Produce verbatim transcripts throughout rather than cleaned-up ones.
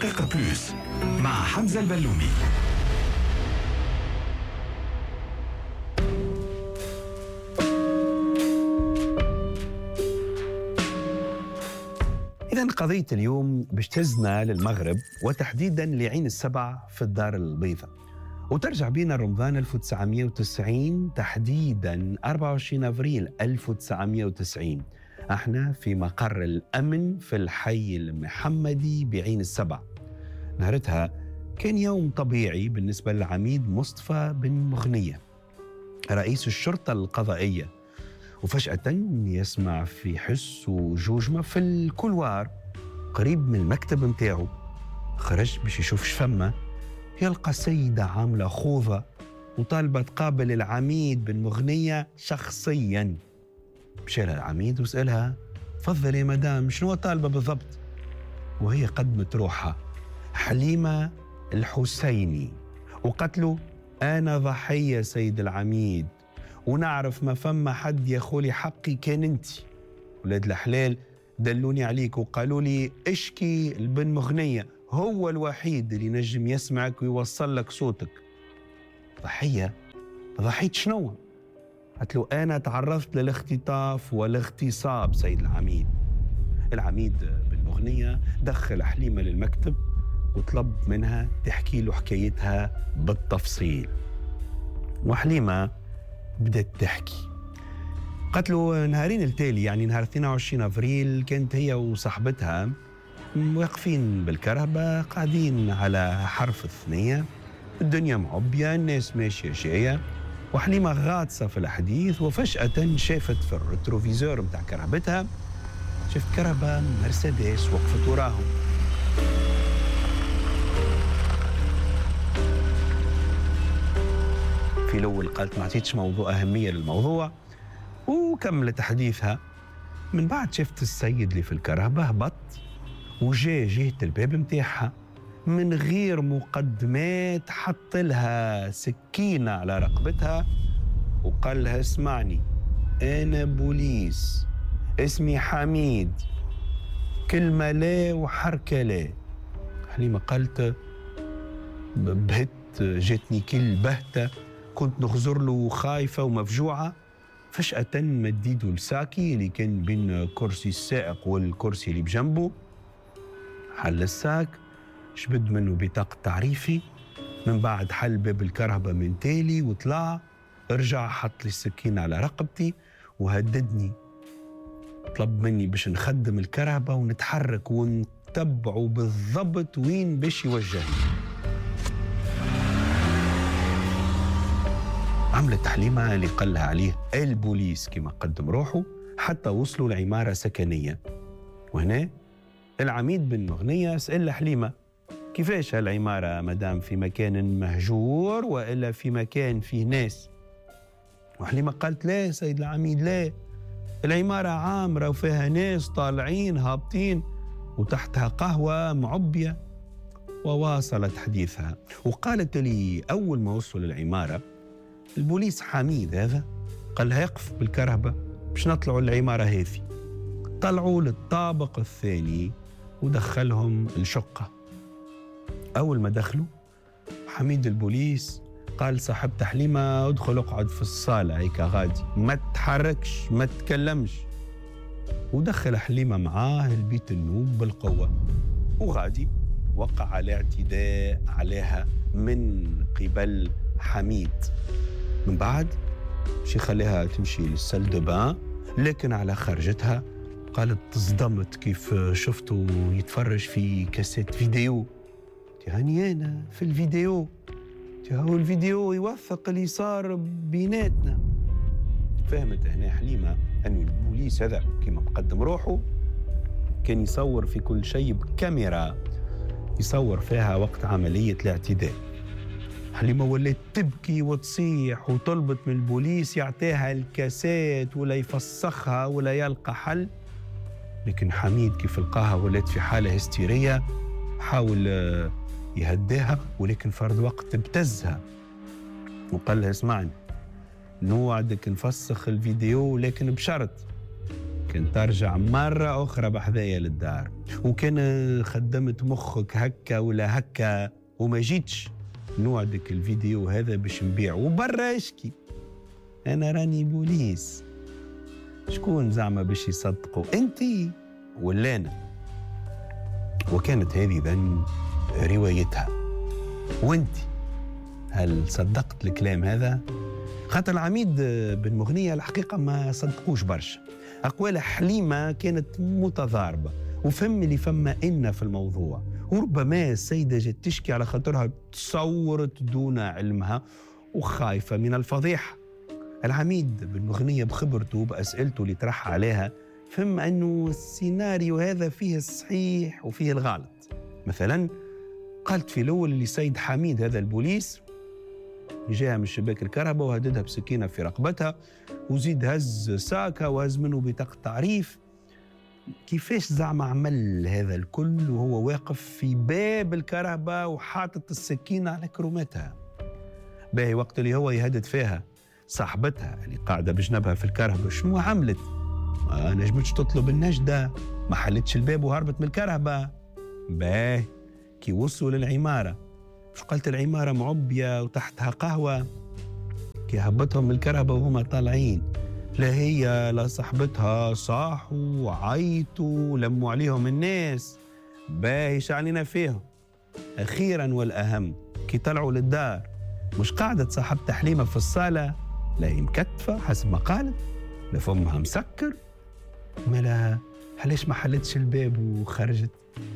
دقيقة بلوس مع حمزة البلومي. إذن قضية اليوم باش تهزنا للمغرب وتحديداً لعين السبع في الدار البيضاء، وترجع بينا رمضان ألف وتسعمائة وتسعين، تحديداً أربعة وعشرين أفريل ألف وتسعمائة وتسعين. احنا في مقر الأمن في الحي المحمدي بعين السبع. نهارتها كان يوم طبيعي بالنسبة للعميد مصطفى بن مغنية رئيس الشرطة القضائية، وفجأة يسمع في حس وجوجمة في الكولوار قريب من المكتب متاعه. خرج باش يشوف شفمة، يلقى سيدة عاملة خوضة وطالبة تقابل العميد بن مغنية شخصياً. مشى العميد وسألها: تفضل يا مدام، شنو طالبة بالضبط؟ وهي قدمت روحها، حليمة الحسيني، وقتله: أنا ضحية سيد العميد، ونعرف ما فما حد ياخولي حقي كان انت. ولاد الحلال دلوني عليك وقالوا لي اشكي البن مغنية، هو الوحيد اللي نجم يسمعك ويوصل لك صوتك. ضحية؟ ضحيت شنو؟ قالت له: أنا تعرضت للاختطاف والاغتصاب سيد العميد. العميد بن مغنية دخل حليمة للمكتب وطلب منها تحكي له حكايتها بالتفصيل، وحليمة بدأت تحكي. قالت له: نهارين التالي، يعني نهار اثنين وعشرين أفريل، كانت هي وصاحبتها واقفين بالكرهبة قاعدين على حرف الثنية، الدنيا معبية، الناس ماشية جاية، وحليمة غاطسة في الحديث. وفجأة شافت في الريتروفيزور متاع كرهبتها، شفت كرهبة مرسيدس وقفت وراهم. في الأول قالت ما عطيتش موضوع أهمية للموضوع وكملت حديثها. من بعد شفت السيد اللي في الكرهبة هبط وجاء جهة الباب متاعها من غير مقدمات، حط لها سكينة على رقبتها وقال لها: اسمعني، أنا بوليس، اسمي حميد، كلمة لا وحركة لا. حليمة قالت: بهت، جاتني كل بهتة، كنت نخزر له خايفة ومفجوعة. فجأة مد يده لساكي اللي كان بين كرسي السائق والكرسي اللي بجنبه، حل الساك، شبد منه بطاقة تعريفي، من بعد حل باب الكرهبة من تالي وطلع، رجع حط لي السكين على رقبتي وهددني، طلب مني باش نخدم الكرهبة ونتحرك ونتبعه بالضبط وين باش يوجهني. عملت حليمة اللي قال لها عليه البوليس كما قدم روحه، حتى وصلوا لعمارة سكنية. وهنا العميد بن مغنية سأل حليمة: كيفاش هالعمارة مدام، في مكان مهجور وإلا في مكان فيه ناس؟ وحليمة قالت: لا سيد العميد، لا، العمارة عامرة وفيها ناس طالعين هابطين وتحتها قهوة معبية. وواصلت حديثها وقالت لي: أول ما وصلوا للعمارة البوليس حميد هذا قال لها: يقف بالكرهبة باش نطلعوا العمارة هذه. طلعوا للطابق الثاني ودخلهم الشقة. أول ما دخلوا حميد البوليس قال صاحبت حليمة: ادخل اقعد في الصالة هيك غادي، ما تتحركش ما تتكلمش. ودخل حليمة معاه البيت النوم بالقوة، وغادي وقع على اعتداء عليها من قبل حميد. من بعد مش يخليها تمشي للسل دو بان، لكن على خرجتها قالت تصدمت كيف شفته يتفرج في كاسيت فيديو. تهاني أنا في الفيديو، هو الفيديو يوثق اللي صار بيناتنا. فهمت هنا حليمة أنه البوليس هذا كما مقدم روحه كان يصور في كل شيء بكاميرا، يصور فيها وقت عملية الاعتداء. حليمة ولات تبكي وتصيح وطلبت من البوليس يعطيها الكاسات ولا يفسخها ولا يلقى حل. لكن حميد كيف لقاها ولات في حالة هستيرية، حاول يهديها، ولكن فرد وقت ابتزها وقال لها: اسمعني، نوعدك نفسخ الفيديو لكن بشرط كان ترجع مرة أخرى بحذايا للدار، وكان خدمت مخك هكا ولا هكا وما جيتش نوعدك الفيديو هذا باش نبيع وبرا اشكي أنا راني بوليس. شكون زعما باش يصدقوا، أنتي ولا أنا؟ وكانت هذه ذن روايتها. وأنتي هل صدقت الكلام هذا؟ خاطر العميد بن مغنية الحقيقة ما صدقوش برشا، أقوال حليمة كانت متضاربة وفهم اللي فما إن في الموضوع، وربما السيدة جت تشكي على خاطرها تصورت دون علمها وخايفة من الفضيحة. العميد بن مغنية بخبرته بأسئلته اللي طرحها عليها فهم أنه السيناريو هذا فيه الصحيح وفيه الغلط. مثلا قالت في الأول اللي سيد حميد هذا البوليس جاها من شباك الكهرباء وهددها بسكينة في رقبتها وزيد هز ساكا وهز منه بطاقة تعريف. كيفاش زعما عمل هذا الكل وهو واقف في باب الكهرباء وحاطط السكينة على كرومتها؟ باهي وقت اللي هو يهدد فيها صاحبتها اللي قاعدة بجنبها في الكهرباء شنو عملت؟ ما نجمتش تطلب النجدة، ما حلتش الباب وهربت من الكهرباء. باهي كي وصلوا للعمارة مش قالت العمارة معبية وتحتها قهوة؟ كي هبطهم من الكهرباء وهما طالعين لا هي لا صاحبتها صاحوا وعيطوا ولموا عليهم الناس. باهي شعلنا فيهم. أخيرا والأهم كي طلعوا للدار مش قاعدة صاحبت حليمة في الصالة، لا هي مكتفة حسب ما قالت، لا فمها مسكر، ملا علاش ما حلتش الباب وخرجت؟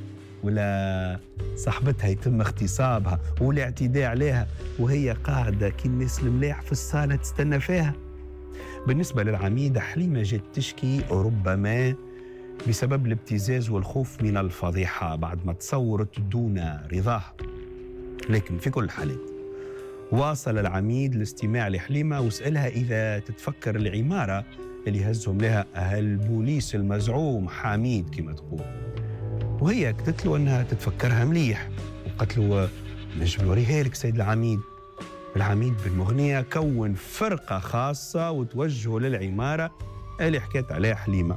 ولا صاحبتها يتم اغتصابها ولا اعتداء عليها وهي قاعدة كي الناس الملاح في الصالة تستنى فيها؟ بالنسبة للعميدة حليمة جت تشكي ربما بسبب الابتزاز والخوف من الفضيحة بعد ما تصورت دون رضاها. لكن في كل الحالات واصل العميد الاستماع لحليمة وسألها إذا تتفكر العمارة اللي هزهم لها البوليس المزعوم حميد كما تقول، وهي قالت له أنها تتفكرها مليح وقالت له نجم نوريها لك سيد العميد. العميد بن مغنية كون فرقة خاصة وتوجهوا للعمارة اللي حكيت عليها حليمة.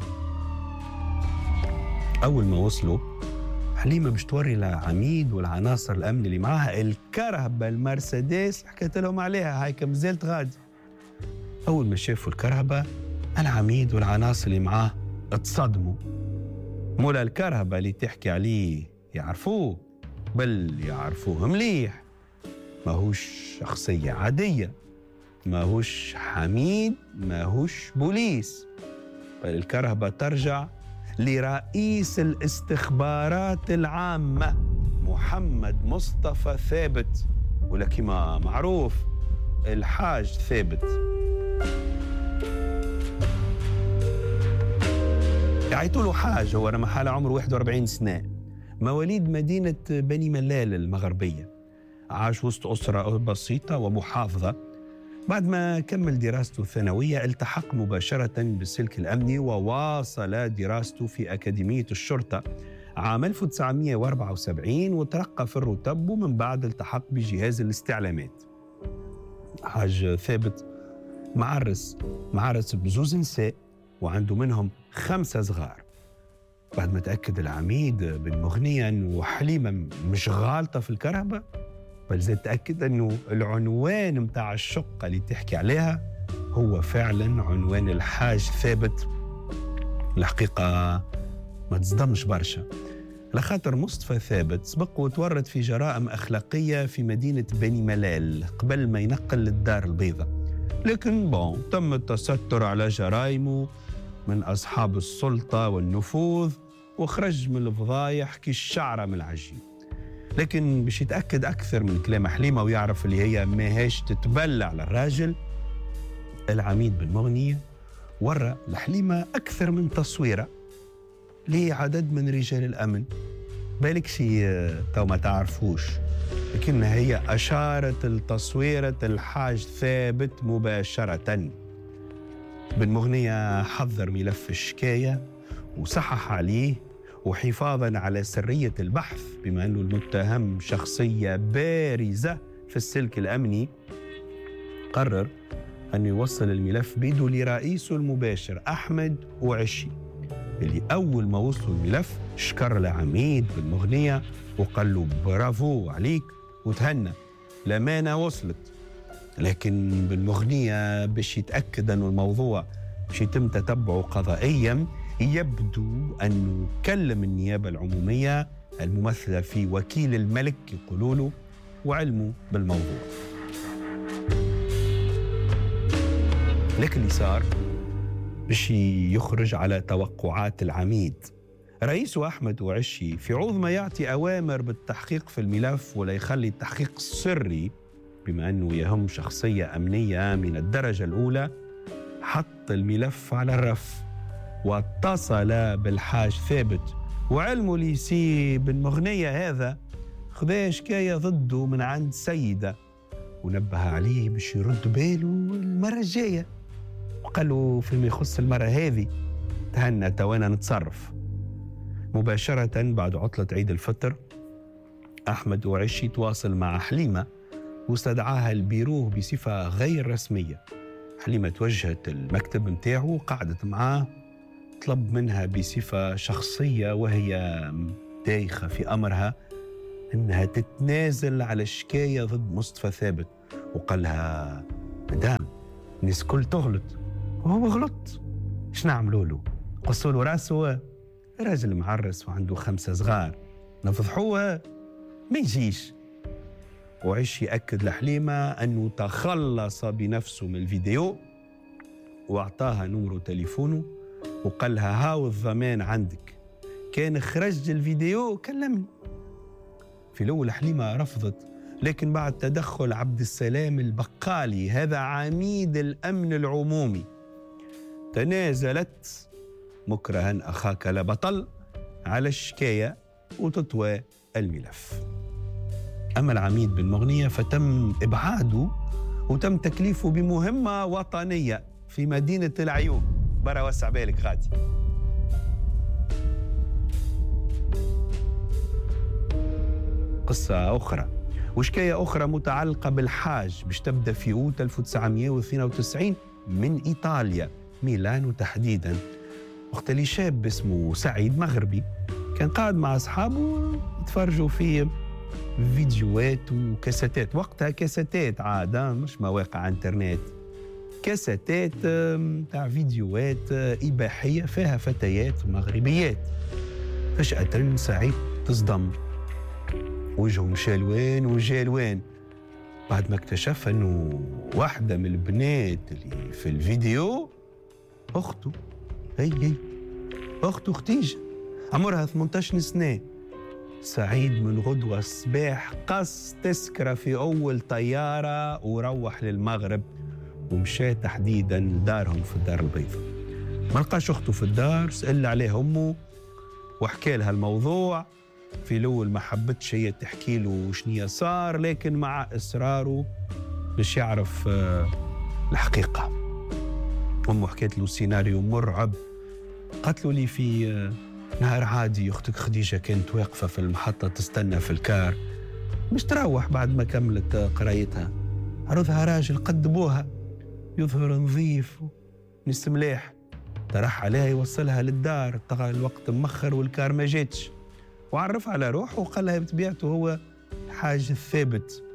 أول ما وصلوا حليمة باش توري للعميد والعناصر الأمن اللي معاها الكرهبة المرسيدس حكيت لهم عليها، هاي كم زلت غادي. أول ما شافوا الكرهبة العميد والعناصر اللي معاه اتصدموا. مولا الكرهبة اللي تحكي عليه يعرفوه، بل يعرفوه مليح، ماهوش شخصية عادية، ماهوش حميد، ماهوش بوليس، بل الكرهبة ترجع لرئيس الاستخبارات العامة محمد مصطفى ثابت، ولا كما معروف الحاج ثابت. يعيطوا له حاج، هو راه حاله عمره واحد وأربعين سنة، مواليد مدينة بني ملال المغربية، عاش وسط أسرة بسيطة ومحافظة. بعد ما كمل دراسته الثانوية التحق مباشرة بالسلك الأمني وواصل دراسته في أكاديمية الشرطة عام ألف وتسعمئة وأربعة وسبعين وترقى في الرتب، ومن بعد التحق بجهاز الاستعلامات. حاج ثابت معرس معرس بزوز نساء وعنده منهم خمسة صغار. بعد ما تأكد العميد بن مغنية أنه حليمة مش غالطة في الكرهبة، بل زاد تأكد أنه العنوان متاع الشقة اللي تحكي عليها هو فعلا عنوان الحاج ثابت. الحقيقة ما تصدمش برشا، لخاطر مصطفى ثابت سبق وتورط في جرائم أخلاقية في مدينة بني ملال قبل ما ينقل للدار البيضاء، لكن بون تم التستر على جرائمه من أصحاب السلطة والنفوذ وخرج من الفضايح كالشعرة من العجين. لكن باش يتأكد أكثر من كلام حليمة ويعرف اللي هي ماهاش تتبلع على الراجل، العميد بن مغنية ورى لحليمة أكثر من تصويرة لعدد من رجال الأمن، بالك شي تو ما تعرفوش، لكن هي أشارت التصويرة الحاج ثابت مباشرة. بن مغنية حضر ملف الشكاية وصحح عليه، وحفاظاً على سرية البحث بما أنه المتهم شخصية بارزة في السلك الأمني، قرر أن يوصل الملف بيده لرئيسه المباشر أحمد وعشي. اللي أول ما وصلوا الملف شكر العميد بالمغنية وقال له برافو عليك وتهنى الأمانة وصلت. لكن بالمغنية باش يتأكد أنه الموضوع باش يتم تتبعه قضائيا، يبدو أنه كلم النيابة العمومية الممثلة في وكيل الملك يقولوا له وعلموا بالموضوع. لكن اللي صار باش يخرج على توقعات العميد. رئيسه أحمد وعشي في عوض ما يعطي أوامر بالتحقيق في الملف ولا يخلي التحقيق سري بما أنه يهم شخصية أمنية من الدرجة الأولى، حط الملف على الرف واتصل بالحاج ثابت وعلمه اللي يسيب المغنية هذا خذا شكاية ضده من عند سيدة، ونبه عليه باش يرد باله المرة الجاية، وقال له فيما يخص المرة هذه تهنى توانا نتصرف. مباشرة بعد عطلة عيد الفطر أحمد وعشي تواصل مع حليمة واستدعاها البيروه بصفة غير رسمية. حليمة توجهت المكتب متاعه وقعدت معاه، طلب منها بصفة شخصية وهي دايخة في أمرها أنها تتنازل على الشكاية ضد مصطفى ثابت، وقال لها مدام الناس كل تغلط وهو غلط، ايش نعملوا له؟ قصوا له راسه، راجل معرس وعنده خمسة صغار نفضحوه ما يجيش. وعيش يأكد لحليمة أنه تخلص بنفسه من الفيديو وأعطاها نمرو تليفونه وقال لها هاو الضمان عندك، كان خرج الفيديو كلمني. في الأول حليمة رفضت، لكن بعد تدخل عبد السلام البقالي هذا عميد الأمن العمومي تنازلت مكرها أخاك لبطل على الشكاية وتطوى الملف. أما العميد بالمغنية فتم إبعاده وتم تكليفه بمهمة وطنية في مدينة العيون. برا وسع بالك غادي. قصة أخرى وشكاية أخرى متعلقة بالحاج باش تبدأ في أوت ألف وتسعمائة واثنين وتسعين من إيطاليا، ميلانو تحديداً، وقت اللي شاب اسمه سعيد مغربي كان قاعد مع أصحابه يتفرجوا في فيديوهات وكاساتات. وقتها كاساتات عادة مش مواقع انترنت، كاساتات تاع فيديوهات إباحية فيها فتيات مغربيات. فجأة سعيد تصدم، وجهه مشى لوين وجا لوين بعد ما اكتشف انه واحدة من البنات اللي في الفيديو اخته. هي هي اخته ختيجة عمرها ثمانية عشر سنة. سعيد من غدوة الصباح قص تذكرة في أول طيارة وروح للمغرب ومشى تحديداً لدارهم في الدار البيضاء. ما لقاش أخته في الدار، سأل عليه أمه وحكى لها الموضوع. في الأول ما حبتش هي تحكي له شنيا صار، لكن مع إصراره باش يعرف الحقيقة. أمه حكيت له سيناريو مرعب، قالت له لي في نهار عادي أختك خديجة كانت واقفة في المحطة تستنى في الكار مش تروح بعد ما كملت قرايتها، عرضها راجل قد بوها يظهر نظيف نس ملاح، طرح عليها يوصلها للدار، الوقت مخر والكار ما جاتش، وعرف على روحه وقال لها بطبيعته هو الحاج الثابت